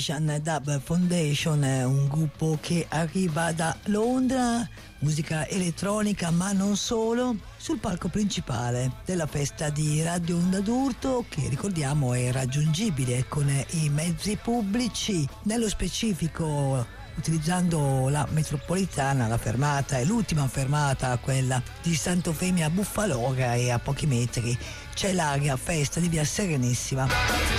Asian Dub Foundation, un gruppo che arriva da Londra, musica elettronica ma non solo, sul palco principale della festa di Radio Onda d'Urto, che ricordiamo è raggiungibile con i mezzi pubblici, nello specifico utilizzando la metropolitana. La fermata è l'ultima fermata, quella di Sant'Eufemia Buffalora, e a pochi metri c'è l'area festa di via Serenissima.